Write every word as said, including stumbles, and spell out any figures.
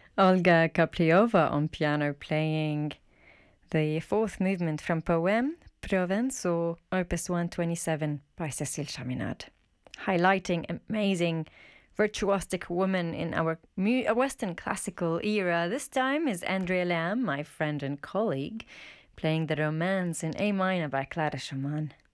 Olga Kapliova on piano playing the fourth movement from Poème, Provençaux, Opus one twenty-seven by Cécile Chaminade, highlighting amazing virtuosic woman in our mu- Western classical era. This time is Andrea Lamb, my friend and colleague, playing the Romance in A minor by Clara Schumann.